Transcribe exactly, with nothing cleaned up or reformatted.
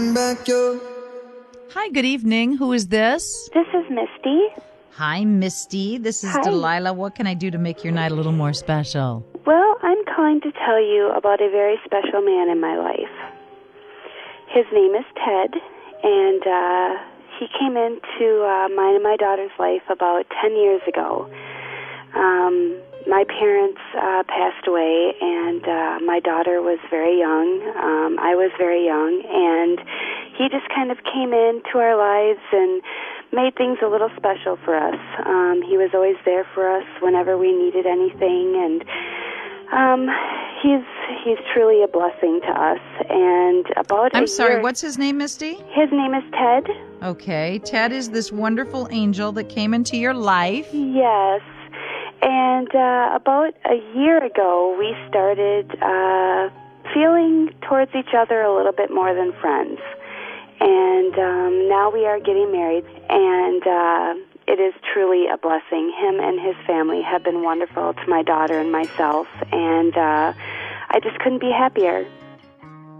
back your... Hi, good evening. Who is this? This is Misty. Hi, Misty. This is Hi. Delilah. What can I do to make your night a little more special? Well, I'm calling to tell you about a very special man in my life. His name is Ted, and uh, he came into uh, mine and my daughter's life about ten years ago. Um, my parents uh, passed away, and uh, my daughter was very young. Um, I was very young, and he just kind of came into our lives and made things a little special for us. Um, he was always there for us whenever we needed anything, and um, he's he's truly a blessing to us. And about I'm a sorry, year, what's his name, Misty? his name is Ted. Okay, Ted is this wonderful angel that came into your life. Yes. And uh, about a year ago, we started uh, feeling towards each other a little bit more than friends. And um, now we are getting married, and uh, it is truly a blessing. Him and his family have been wonderful to my daughter and myself, and uh, I just couldn't be happier.